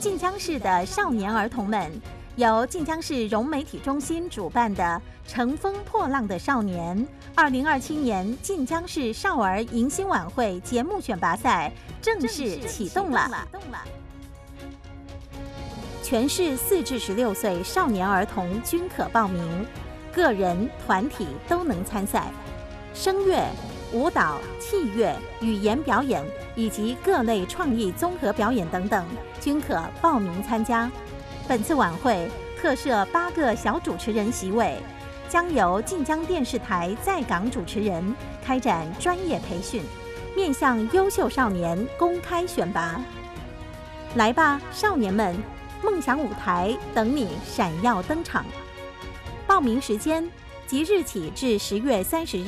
晋江市的少年儿童们，由晋江市融媒体中心主办的“乘风破浪的少年”2027年晋江市少儿迎新晚会节目选拔赛正式启动了。全市4至16岁少年儿童均可报名，个人、团体都能参赛。声乐、舞蹈、器乐、语言表演以及各类创意综合表演等等，均可报名参加。本次晚会特设8个小主持人席位，将由晋江电视台在港主持人开展专业培训，面向优秀少年公开选拔。来吧，少年们！梦想舞台等你闪耀登场。报名时间即日起至10月30日。